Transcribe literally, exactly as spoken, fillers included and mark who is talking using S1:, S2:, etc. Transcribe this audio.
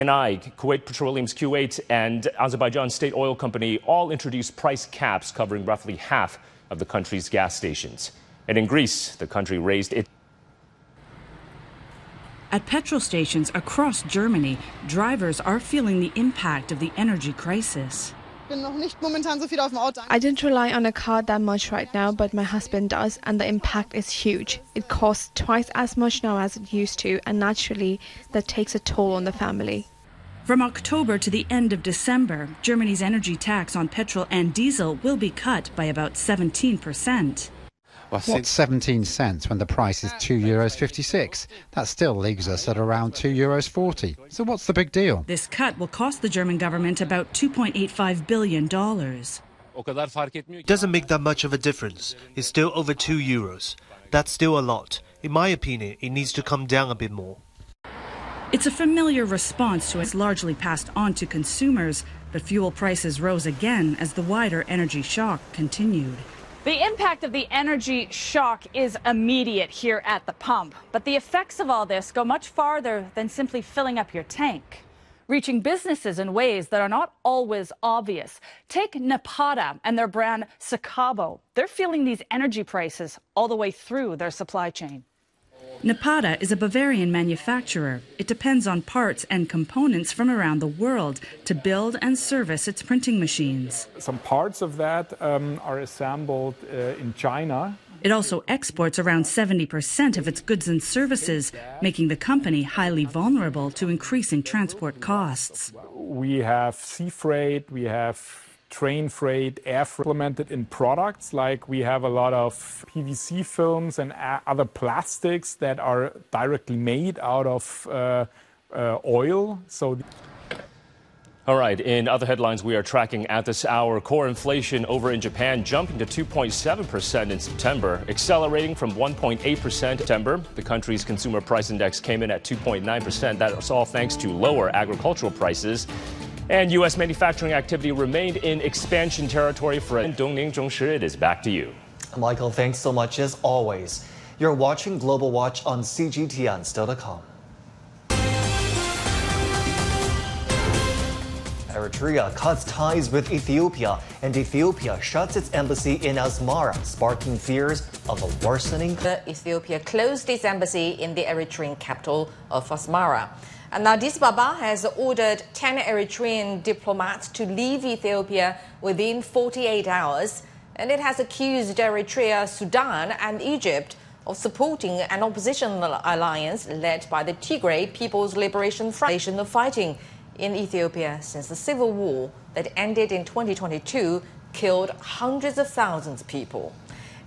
S1: I, Kuwait Petroleum's Kuwait and Azerbaijan State Oil Company all introduced price caps covering roughly half of the country's gas stations. And in Greece, the country raised it.
S2: At petrol stations across Germany, drivers are feeling the impact of the energy crisis.
S3: I don't rely on a car that much right now, but my husband does, and the impact is huge. It costs twice as much now as it used to, and naturally, that takes a toll on the family.
S2: From October to the end of December, Germany's energy tax on petrol and diesel will be cut by about seventeen percent.
S4: What's seventeen cents when the price is two euros fifty-six? That still leaves us at around two euros forty. So what's the big deal?
S2: This cut will cost the German government about two point eight five billion dollars.
S5: It doesn't make that much of a difference. It's still over two euros. That's still a lot. In my opinion, it needs to come down a bit more.
S2: It's a familiar response to it's largely passed on to consumers, but fuel prices rose again as the wider energy shock continued.
S6: The impact of the energy shock is immediate here at the pump, but the effects of all this go much farther than simply filling up your tank, reaching businesses in ways that are not always obvious. Take Napata and their brand Sakabo. They're feeling these energy prices all the way through their supply chain.
S2: Napata is a Bavarian manufacturer. It depends on parts and components from around the world to build and service its printing machines.
S7: Some parts of that um, are assembled uh, in China.
S2: It also exports around seventy percent of its goods and services, making the company highly vulnerable to increasing transport costs.
S7: We have sea freight, we have train freight, air freight implemented in products. Like we have a lot of P V C films and other plastics that are directly made out of uh, uh, oil. So.
S1: All right, in other headlines we are tracking at this hour, core inflation over in Japan jumping to two point seven percent in September, accelerating from one point eight percent in September. The country's consumer price index came in at two point nine percent. That's all thanks to lower agricultural prices. And U S manufacturing activity remained in expansion territory for Dongning Zhongshi. It is back to you.
S8: Michael, thanks so much as always. You're watching Global Watch on C G T N still to come. Eritrea cuts ties with Ethiopia, and Ethiopia shuts its embassy in Asmara, sparking fears of a worsening.
S9: Ethiopia closed its embassy in the Eritrean capital of Asmara. And now Addis Ababa has ordered ten Eritrean diplomats to leave Ethiopia within forty-eight hours. And it has accused Eritrea, Sudan and Egypt of supporting an opposition alliance led by the Tigray People's Liberation Front of fighting in Ethiopia since the civil war that ended in twenty twenty-two killed hundreds of thousands of people.